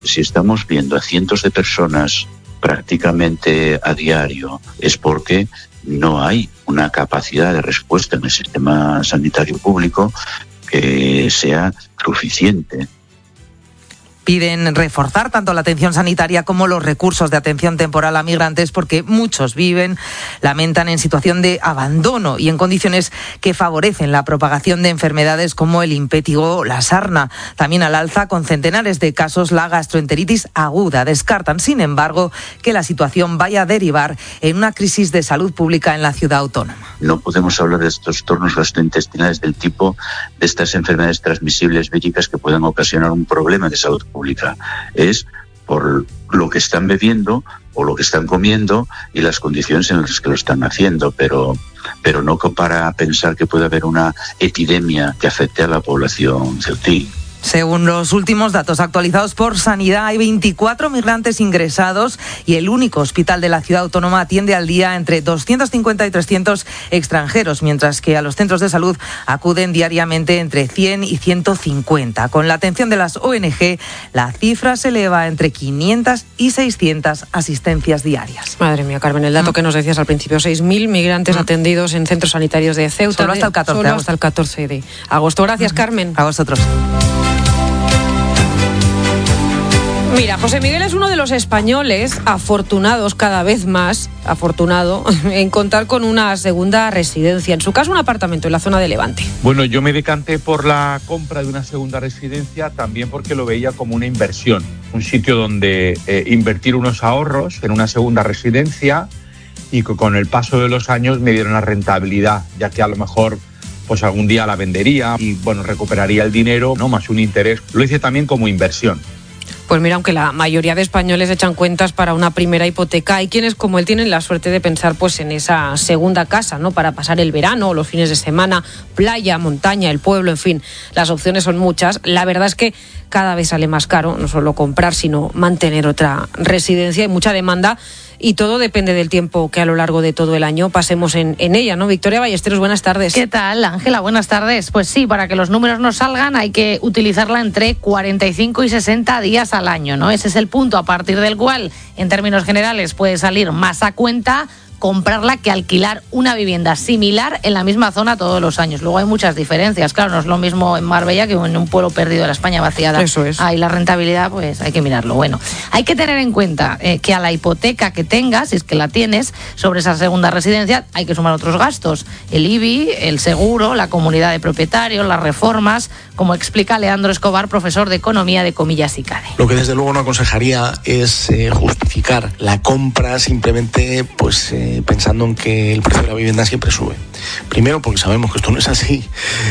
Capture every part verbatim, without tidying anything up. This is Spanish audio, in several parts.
Si estamos viendo a cientos de personas prácticamente a diario, es porque no hay una capacidad de respuesta en el sistema sanitario público que sea suficiente. Piden reforzar tanto la atención sanitaria como los recursos de atención temporal a migrantes porque muchos viven, lamentan, en situación de abandono y en condiciones que favorecen la propagación de enfermedades como el impétigo o la sarna. También al alza con centenares de casos la gastroenteritis aguda. Descartan, sin embargo, que la situación vaya a derivar en una crisis de salud pública en la ciudad autónoma. No podemos hablar de estos trastornos gastrointestinales del tipo de estas enfermedades transmisibles víricas que pueden ocasionar un problema de salud pública. Es por lo que están bebiendo o lo que están comiendo y las condiciones en las que lo están haciendo, pero, pero no para pensar que puede haber una epidemia que afecte a la población ceutí. Según los últimos datos actualizados por Sanidad, hay veinticuatro migrantes ingresados y el único hospital de la ciudad autónoma atiende al día entre doscientos cincuenta y trescientos extranjeros, mientras que a los centros de salud acuden diariamente entre cien y ciento cincuenta. Con la atención de las O N Ge, la cifra se eleva entre quinientas y seiscientas asistencias diarias. Madre mía, Carmen, el dato mm. que nos decías al principio, seis mil migrantes mm. atendidos en centros sanitarios de Ceuta. Solo hasta el catorce. Solo hasta el catorce de agosto. Gracias, mm. Carmen. A vosotros. Mira, José Miguel es uno de los españoles afortunados, cada vez más afortunado, en contar con una segunda residencia. En su caso, un apartamento en la zona de Levante. Bueno, yo me decanté por la compra de una segunda residencia también porque lo veía como una inversión. Un sitio donde eh, invertir unos ahorros en una segunda residencia y que con el paso de los años me dieron la rentabilidad, ya que a lo mejor pues algún día la vendería y bueno, recuperaría el dinero, no más un interés. Lo hice también como inversión. Pues mira, aunque la mayoría de españoles echan cuentas para una primera hipoteca, hay quienes como él tienen la suerte de pensar pues en esa segunda casa, ¿no? Para pasar el verano o los fines de semana, playa, montaña, el pueblo, en fin, las opciones son muchas. La verdad es que cada vez sale más caro, no solo comprar, sino mantener otra residencia. Hay mucha demanda y todo depende del tiempo que a lo largo de todo el año pasemos en, en ella, ¿no? Victoria Ballesteros, buenas tardes. ¿Qué tal, Ángela? Buenas tardes. Pues sí, para que los números no salgan hay que utilizarla entre cuarenta y cinco y sesenta días al año, ¿no? Ese es el punto a partir del cual, en términos generales, puede salir más a cuenta comprarla que alquilar una vivienda similar en la misma zona todos los años. Luego hay muchas diferencias. Claro, no es lo mismo en Marbella que en un pueblo perdido de la España vaciada. Eso es. Ahí la rentabilidad, pues hay que mirarlo. Bueno, hay que tener en cuenta eh, que a la hipoteca que tengas, si es que la tienes, sobre esa segunda residencia, hay que sumar otros gastos. El I B I, el seguro, la comunidad de propietarios, las reformas, como explica Leandro Escobar, profesor de Economía de Comillas y CADE. Lo que desde luego no aconsejaría es eh, justificar la compra simplemente pues eh, pensando en que el precio de la vivienda siempre sube. Primero porque sabemos que esto no es así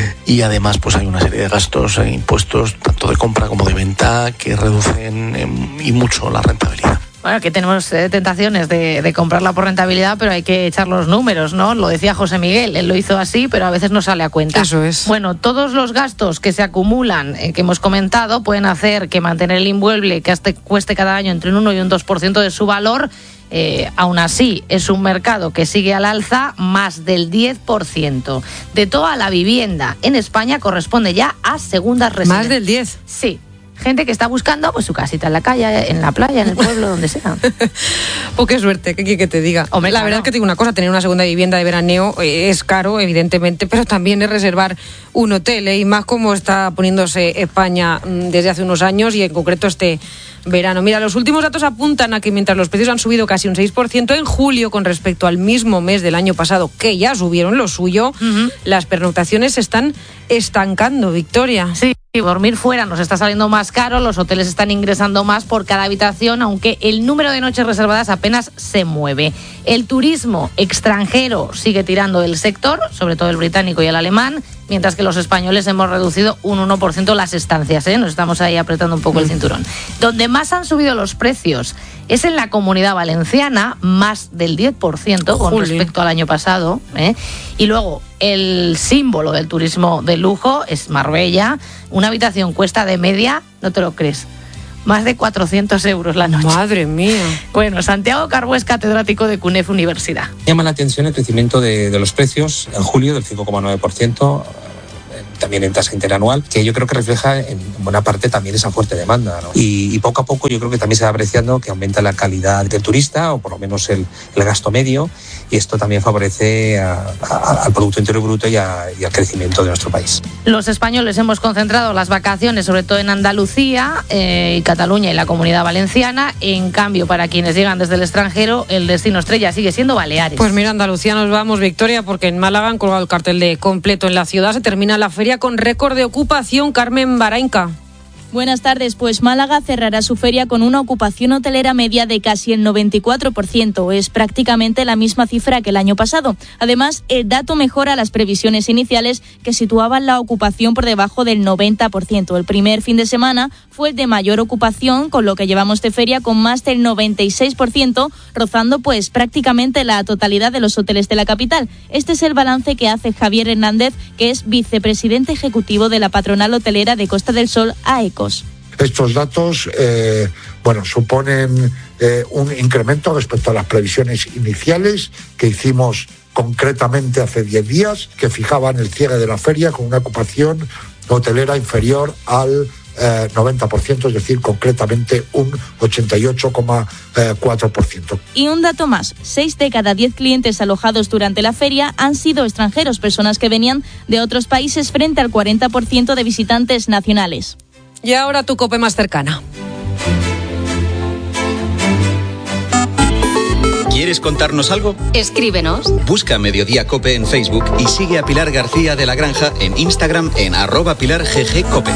y además pues hay una serie de gastos e impuestos tanto de compra como de venta que reducen eh, y mucho la rentabilidad. Bueno, aquí tenemos eh, tentaciones de, de comprarla por rentabilidad, pero hay que echar los números, ¿no? Lo decía José Miguel, él lo hizo así, pero a veces no sale a cuenta. Eso es. Bueno, todos los gastos que se acumulan, eh, que hemos comentado, pueden hacer que mantener el inmueble que este, cueste cada año entre un uno y un dos por ciento de su valor. Eh, aún así, es un mercado que sigue al alza, más del diez por ciento de toda la vivienda en España corresponde ya a segundas residencias. ¿Más del diez? Sí. Gente que está buscando pues su casita en la calle, en la playa, en el pueblo, donde sea. Pues qué suerte, ¿qué quiere que te diga? Hombre, la claro. verdad es que te digo una cosa, tener una segunda vivienda de veraneo eh, es caro, evidentemente, pero también es reservar un hotel, ¿eh? Y más como está poniéndose España desde hace unos años y en concreto este verano. Mira, los últimos datos apuntan a que mientras los precios han subido casi un seis por ciento en julio con respecto al mismo mes del año pasado, que ya subieron lo suyo, uh-huh. las pernoctaciones se están estancando, Victoria. Sí. Dormir fuera nos está saliendo más caro, los hoteles están ingresando más por cada habitación, aunque el número de noches reservadas apenas se mueve. El turismo extranjero sigue tirando del sector, sobre todo el británico y el alemán, mientras que los españoles hemos reducido un uno por ciento las estancias, ¿eh? Nos estamos ahí apretando un poco el cinturón. Donde más han subido los precios es en la Comunidad Valenciana, más del diez por ciento con Juli. respecto al año pasado, ¿eh? Y luego el símbolo del turismo de lujo es Marbella. Una habitación cuesta de media, no te lo crees, más de cuatrocientos euros la noche. Madre mía. Bueno, Santiago Carbó es catedrático de CUNEF Universidad. Llama la atención el crecimiento de, de los precios en julio del cinco coma nueve por ciento también en tasa interanual, que yo creo que refleja en buena parte también esa fuerte demanda, ¿no? Y, y poco a poco yo creo que también se va apreciando que aumenta la calidad del turista, o por lo menos el, el gasto medio, y esto también favorece a, a, al Producto Interior Bruto y, a, y al crecimiento de nuestro país. Los españoles hemos concentrado las vacaciones sobre todo en Andalucía, eh, Cataluña y la Comunidad Valenciana. En cambio, para quienes llegan desde el extranjero, el destino estrella sigue siendo Baleares. Pues mira, Andalucía nos vamos, Victoria, porque en Málaga han colgado el cartel de completo en la ciudad. Se termina la feria con récord de ocupación. Carmen Barainca. Buenas tardes, pues Málaga cerrará su feria con una ocupación hotelera media de casi el noventa y cuatro por ciento. Es prácticamente la misma cifra que el año pasado. Además, el dato mejora las previsiones iniciales, que situaban la ocupación por debajo del noventa por ciento. El primer fin de semana fue el de mayor ocupación, con lo que llevamos de feria con más del noventa y seis por ciento, rozando pues prácticamente la totalidad de los hoteles de la capital. Este es el balance que hace Javier Hernández, que es vicepresidente ejecutivo de la patronal hotelera de Costa del Sol, AECO. Estos datos eh, bueno, suponen eh, un incremento respecto a las previsiones iniciales que hicimos concretamente hace diez días, que fijaban el cierre de la feria con una ocupación hotelera inferior al eh, noventa por ciento, es decir, concretamente un ochenta y ocho coma cuatro por ciento. Y un dato más, seis de cada diez clientes alojados durante la feria han sido extranjeros, personas que venían de otros países, frente al cuarenta por ciento de visitantes nacionales. Y ahora tu COPE más cercana. ¿Quieres contarnos algo? Escríbenos. Busca Mediodía Cope en Facebook y sigue a Pilar García de la Granja en Instagram en arroba Pilar G G Cope.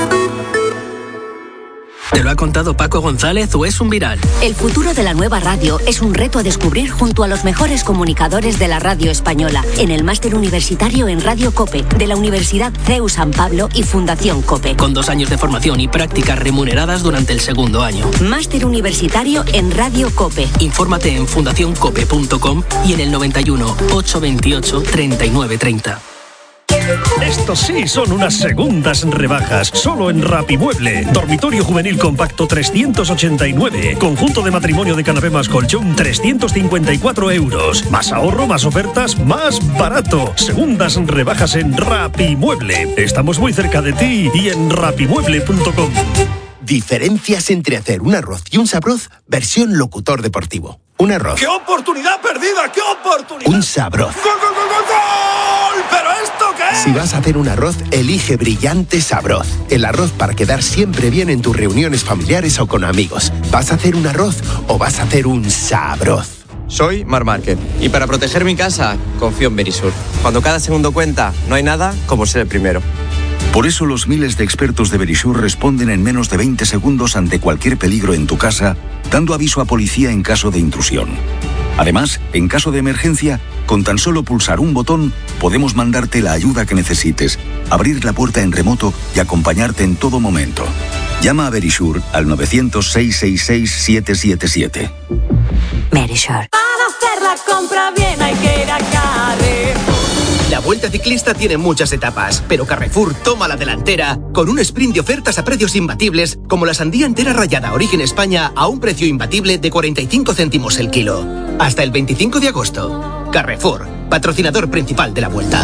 ¿Te lo ha contado Paco González o es un viral? El futuro de la nueva radio es un reto a descubrir junto a los mejores comunicadores de la radio española, en el máster universitario en Radio Cope de la Universidad C E U San Pablo y Fundación Cope. Con dos años de formación y prácticas remuneradas durante el segundo año. Máster universitario en Radio Cope. Infórmate en fundación cope punto com y en el noventa y uno, ochocientos veintiocho, treinta y nueve treinta. Estos sí son unas segundas rebajas, solo en Rapimueble. Dormitorio juvenil compacto trescientos ochenta y nueve. Conjunto de matrimonio de canapé más colchón trescientos cincuenta y cuatro euros. Más ahorro, más ofertas, más barato. Segundas rebajas en Rapimueble. Estamos muy cerca de ti y en rapimueble punto com. Diferencias entre hacer un arroz y un sabroz versión locutor deportivo. Un arroz. ¡Qué oportunidad perdida! ¡Qué oportunidad! Un sabroz. ¡Gol, gol, gol, gol, gol! ¿Pero esto qué es? Si vas a hacer un arroz, elige Brillante Sabroz. El arroz para quedar siempre bien en tus reuniones familiares o con amigos. ¿Vas a hacer un arroz o vas a hacer un sabroz? Soy Mar Márquez y para proteger mi casa confío en Verisur. Cuando cada segundo cuenta, no hay nada como ser el primero. Por eso los miles de expertos de Verisur responden en menos de veinte segundos ante cualquier peligro en tu casa, dando aviso a policía en caso de intrusión. Además, en caso de emergencia, con tan solo pulsar un botón, podemos mandarte la ayuda que necesites, abrir la puerta en remoto y acompañarte en todo momento. Llama a Verisur al nueve cero cero, seis seis seis, siete siete siete. Verisur. Para hacer la compra bien hay que ir a Carrefour. La Vuelta Ciclista tiene muchas etapas, pero Carrefour toma la delantera con un sprint de ofertas a precios imbatibles, como la sandía entera rallada Origen España a un precio imbatible de cuarenta y cinco céntimos el kilo. Hasta el veinticinco de agosto. Carrefour, patrocinador principal de la Vuelta.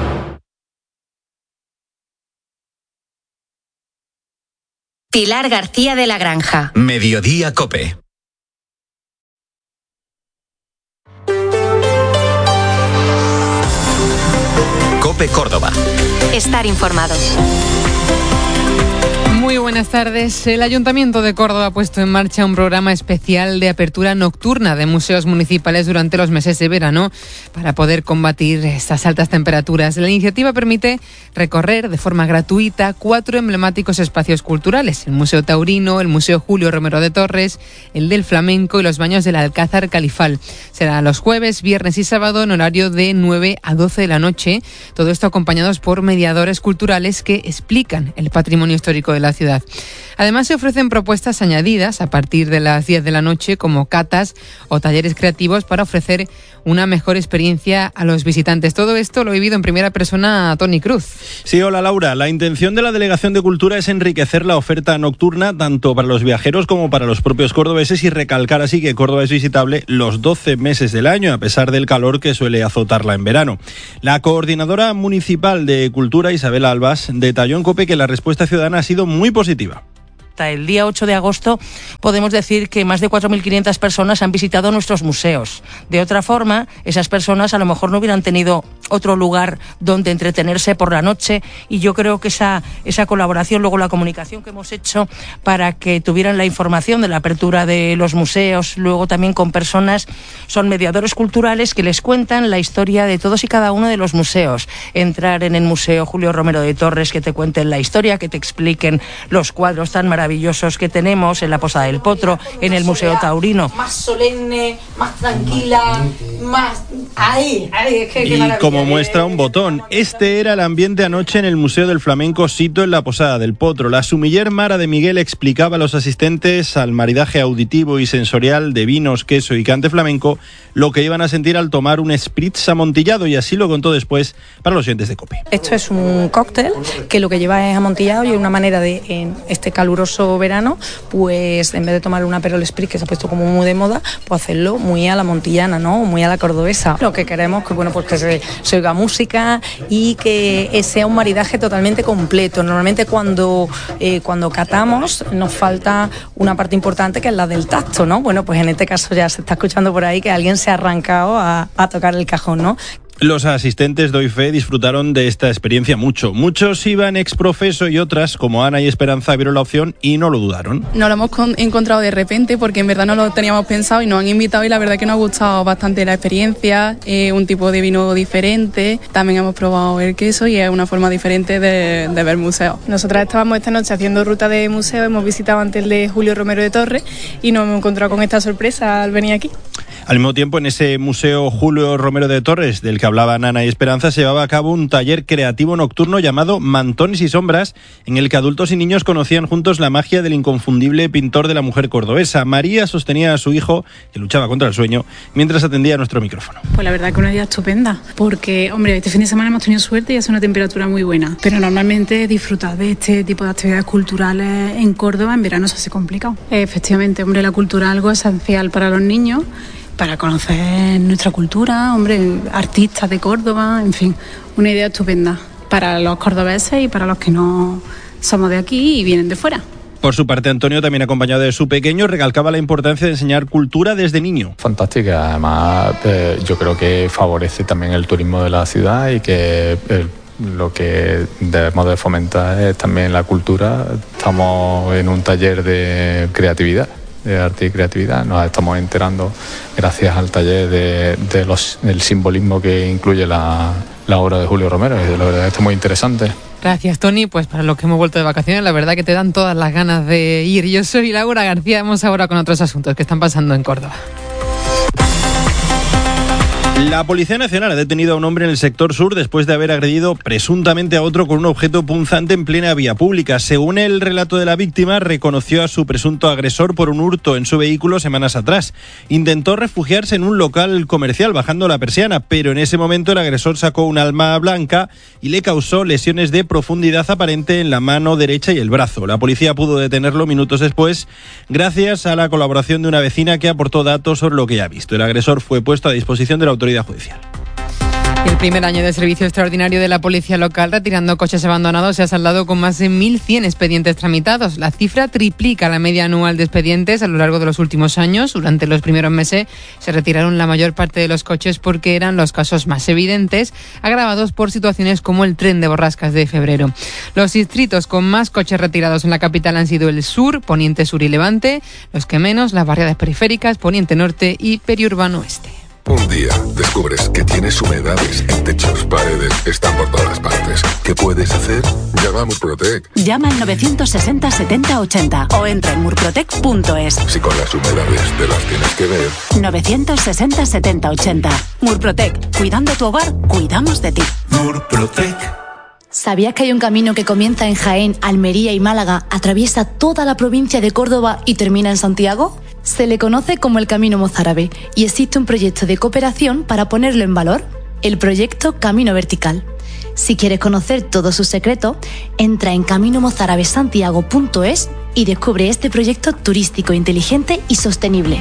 Pilar García de la Granja. Mediodía Cope. Cope Córdoba. Estar informados. Muy buenas tardes. El Ayuntamiento de Córdoba ha puesto en marcha un programa especial de apertura nocturna de museos municipales durante los meses de verano para poder combatir estas altas temperaturas. La iniciativa permite recorrer de forma gratuita cuatro emblemáticos espacios culturales: el Museo Taurino, el Museo Julio Romero de Torres, el del Flamenco y los baños del Alcázar Califal. Será los jueves, viernes y sábado en horario de nueve a doce de la noche. Todo esto acompañados por mediadores culturales que explican el patrimonio histórico de la ciudad. Además, se ofrecen propuestas añadidas a partir de las diez de la noche, como catas o talleres creativos para ofrecer una mejor experiencia a los visitantes. Todo esto lo he vivido en primera persona Toni Cruz. Sí, hola Laura. La intención de la Delegación de Cultura es enriquecer la oferta nocturna tanto para los viajeros como para los propios cordobeses y recalcar así que Córdoba es visitable los doce meses del año, a pesar del calor que suele azotarla en verano. La coordinadora municipal de Cultura, Isabel Albas, detalló en COPE que la respuesta ciudadana ha sido muy positiva. Hasta el día ocho de agosto podemos decir que más de cuatro mil quinientas personas han visitado nuestros museos. De otra forma, esas personas a lo mejor no hubieran tenido otro lugar donde entretenerse por la noche, y yo creo que esa, esa colaboración, luego la comunicación que hemos hecho para que tuvieran la información de la apertura de los museos, luego también con personas, son mediadores culturales que les cuentan la historia de todos y cada uno de los museos. Entrar en el Museo Julio Romero de Torres, que te cuenten la historia, que te expliquen los cuadros tan maravillosos maravillosos que tenemos en la Posada del Potro, en el Museo Taurino. Más solemne, más tranquila, más... ¡Ahí! ahí es que, y como muestra un botón, este era el ambiente anoche en el Museo del Flamenco Sito en la Posada del Potro. La sumiller Mara de Miguel explicaba a los asistentes al maridaje auditivo y sensorial de vinos, queso y cante flamenco lo que iban a sentir al tomar un spritz amontillado, y así lo contó después para los oyentes de COPE. Esto es un cóctel que lo que lleva es amontillado y es una manera de, en este caluroso verano, pues en vez de tomar una Aperol Spritz que se ha puesto como muy de moda, pues hacerlo muy a la montillana, ¿no? Muy a la cordobesa. Lo que queremos que, bueno, pues que se, se oiga música y que sea un maridaje totalmente completo. Normalmente cuando, eh, cuando catamos nos falta una parte importante, que es la del tacto, ¿no? Bueno, pues en este caso ya se está escuchando por ahí que alguien se ha arrancado a, a tocar el cajón, ¿no? Los asistentes, doy fe, disfrutaron de esta experiencia mucho. Muchos iban exprofeso y otras, como Ana y Esperanza, vieron la opción y no lo dudaron. Nos lo hemos con- encontrado de repente porque en verdad no lo teníamos pensado y nos han invitado, y la verdad que nos ha gustado bastante la experiencia, eh, un tipo de vino diferente, también hemos probado el queso y es una forma diferente de, de ver museos. Nosotras estábamos esta noche haciendo ruta de museo, hemos visitado antes el de Julio Romero de Torres y nos hemos encontrado con esta sorpresa al venir aquí. Al mismo tiempo, en ese Museo Julio Romero de Torres, del que hablaban Ana y Esperanza, se llevaba a cabo un taller creativo nocturno llamado Mantones y Sombras, en el que adultos y niños conocían juntos la magia del inconfundible pintor de la mujer cordobesa. María sostenía a su hijo, que luchaba contra el sueño, mientras atendía a nuestro micrófono. Pues la verdad que una idea estupenda, porque, hombre, este fin de semana hemos tenido suerte y hace una temperatura muy buena, pero normalmente disfrutar de este tipo de actividades culturales en Córdoba en verano se hace complicado. Efectivamente, hombre, la cultura es algo esencial para los niños, para conocer nuestra cultura, hombre, artistas de Córdoba, en fin, una idea estupenda para los cordobeses y para los que no somos de aquí y vienen de fuera. Por su parte, Antonio, también acompañado de su pequeño, recalcaba la importancia de enseñar cultura desde niño. Fantástica, además eh, yo creo que favorece también el turismo de la ciudad y que el lo que debemos de fomentar es también la cultura. Estamos en un taller de creatividad, de arte y creatividad. Nos estamos enterando, gracias al taller, de, de los, del simbolismo que incluye la, la obra de Julio Romero, y la verdad es que es muy interesante. Gracias, Toni. Pues para los que hemos vuelto de vacaciones, la verdad que te dan todas las ganas de ir. Yo soy Laura García, vamos ahora con otros asuntos que están pasando en Córdoba. La Policía Nacional ha detenido a un hombre en el sector sur después de haber agredido presuntamente a otro con un objeto punzante en plena vía pública. Según el relato de la víctima, reconoció a su presunto agresor por un hurto en su vehículo semanas atrás. Intentó refugiarse en un local comercial bajando la persiana, pero en ese momento el agresor sacó un arma blanca y le causó lesiones de profundidad aparente en la mano derecha y el brazo. La policía pudo detenerlo minutos después gracias a la colaboración de una vecina que aportó datos sobre lo que ya ha visto. El agresor fue puesto a disposición de la autoridad judicial. El primer año de servicio extraordinario de la policía local retirando coches abandonados se ha saldado con más de mil cien expedientes tramitados. La cifra triplica la media anual de expedientes a lo largo de los últimos años. Durante los primeros meses se retiraron la mayor parte de los coches porque eran los casos más evidentes, agravados por situaciones como el tren de borrascas de febrero. Los distritos con más coches retirados en la capital han sido el sur, poniente sur y levante, los que menos las barriadas periféricas, poniente norte y periurbano oeste. Un día descubres que tienes humedades en techos, paredes, están por todas partes. ¿Qué puedes hacer? Llama a Murprotec. Llama al novecientos sesenta setenta ochenta o entra en murprotec punto es. Si con las humedades te las tienes que ver. novecientos sesenta setenta ochenta. Murprotec. Cuidando tu hogar, cuidamos de ti. Murprotec. ¿Sabías que hay un camino que comienza en Jaén, Almería y Málaga, atraviesa toda la provincia de Córdoba y termina en Santiago? Se le conoce como el Camino Mozárabe y existe un proyecto de cooperación para ponerlo en valor, el proyecto Camino Vertical. Si quieres conocer todos sus secretos, entra en camino mozárabe santiago punto es y descubre este proyecto turístico, inteligente y sostenible.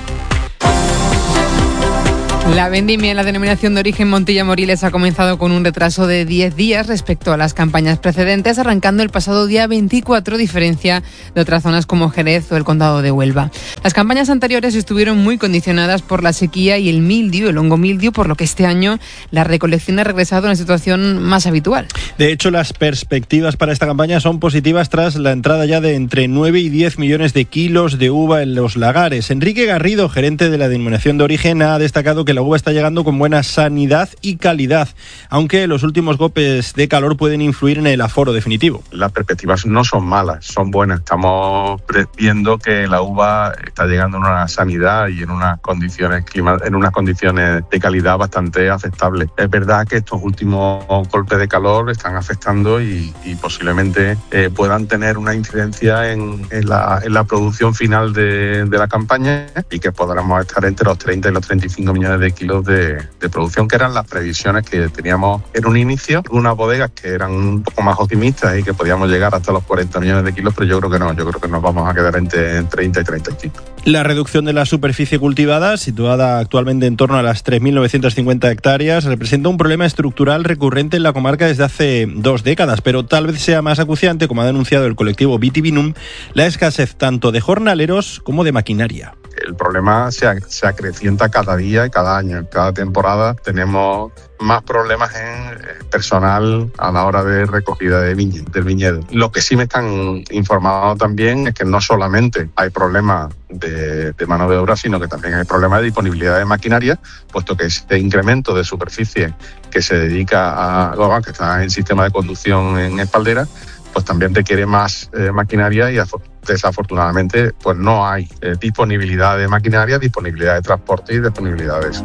La vendimia en la denominación de origen Montilla Moriles ha comenzado con un retraso de diez días respecto a las campañas precedentes, arrancando el pasado día veinticuatro, diferencia de otras zonas como Jerez o el Condado de Huelva. Las campañas anteriores estuvieron muy condicionadas por la sequía y el mildio, el hongo mildio, por lo que este año la recolección ha regresado a una situación más habitual. De hecho, las perspectivas para esta campaña son positivas tras la entrada ya de entre nueve y diez millones de kilos de uva en los lagares. Enrique Garrido, gerente de la denominación de origen, ha destacado que la uva está llegando con buena sanidad y calidad, aunque los últimos golpes de calor pueden influir en el aforo definitivo. Las perspectivas no son malas, son buenas. Estamos viendo que la uva está llegando en una sanidad y en unas condiciones clima, en unas condiciones de calidad bastante aceptables. Es verdad que estos últimos golpes de calor están afectando y, y posiblemente eh, puedan tener una incidencia en, en, la, en la producción final de, de la campaña y que podamos estar entre los treinta y los treinta y cinco millones de kilos de, de producción, que eran las previsiones que teníamos en un inicio. Unas bodegas que eran un poco más optimistas y que podíamos llegar hasta los cuarenta millones de kilos, pero yo creo que no, yo creo que nos vamos a quedar entre treinta y treinta y cinco. La reducción de la superficie cultivada, situada actualmente en torno a las tres mil novecientas cincuenta hectáreas, representa un problema estructural recurrente en la comarca desde hace dos décadas, pero tal vez sea más acuciante, como ha denunciado el colectivo Vitivinum, la escasez tanto de jornaleros como de maquinaria. El problema se, se acrecienta cada día y cada año. Cada temporada tenemos más problemas en personal a la hora de recogida de viñe, del viñedo. Lo que sí me están informando también es que no solamente hay problemas de, de mano de obra, sino que también hay problemas de disponibilidad de maquinaria, puesto que este incremento de superficie que se dedica a, que está en sistema de conducción en espaldera, pues también requiere más eh, maquinaria y desafortunadamente pues no hay eh, disponibilidad de maquinaria, disponibilidad de transporte y disponibilidad de eso.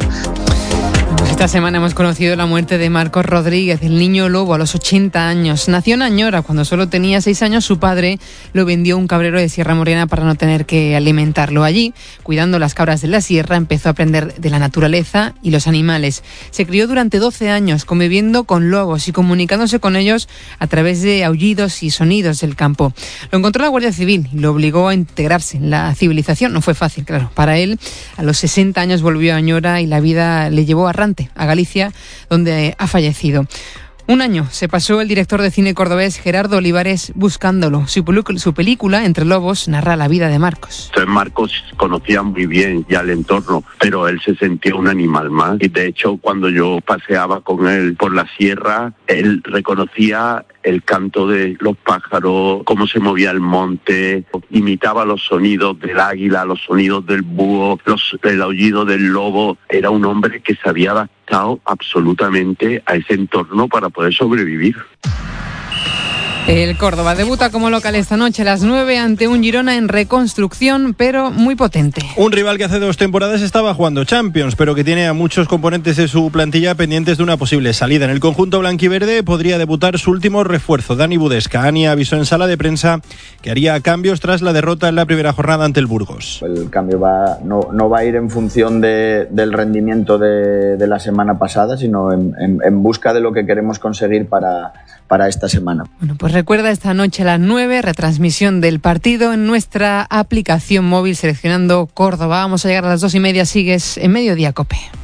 Esta semana hemos conocido la muerte de Marcos Rodríguez, el niño lobo, a los ochenta años. Nació en Añora. Cuando solo tenía seis años, su padre lo vendió a un cabrero de Sierra Morena para no tener que alimentarlo. Allí, cuidando las cabras de la sierra, empezó a aprender de la naturaleza y los animales. Se crió durante doce años, conviviendo con lobos y comunicándose con ellos a través de aullidos y sonidos del campo. Lo encontró la Guardia Civil y lo obligó a integrarse en la civilización. No fue fácil, claro. Para él, a los sesenta años volvió a Añora y la vida le llevó a Rante, a Galicia, donde ha fallecido. Un año se pasó el director de cine cordobés Gerardo Olivares buscándolo. Su, su película, Entre Lobos, narra la vida de Marcos. Entonces Marcos conocía muy bien ya el entorno, pero él se sentía un animal más. Y de hecho, cuando yo paseaba con él por la sierra, él reconocía el canto de los pájaros, cómo se movía el monte, imitaba los sonidos del águila, los sonidos del búho, los, el aullido del lobo. Era un hombre que se había adaptado absolutamente a ese entorno para poder sobrevivir. El Córdoba debuta como local esta noche a las nueve ante un Girona en reconstrucción, pero muy potente. Un rival que hace dos temporadas estaba jugando Champions, pero que tiene a muchos componentes de su plantilla pendientes de una posible salida. En el conjunto blanquiverde podría debutar su último refuerzo, Dani Budesca. Ani avisó en sala de prensa que haría cambios tras la derrota en la primera jornada ante el Burgos. El cambio va, no, no va a ir en función de, del rendimiento de, de la semana pasada, sino en, en, en busca de lo que queremos conseguir para, para esta semana. Bueno, pues recuerda esta noche a las nueve, retransmisión del partido en nuestra aplicación móvil seleccionando Córdoba. Vamos a llegar a las dos y media, sigues en Mediodía Cope.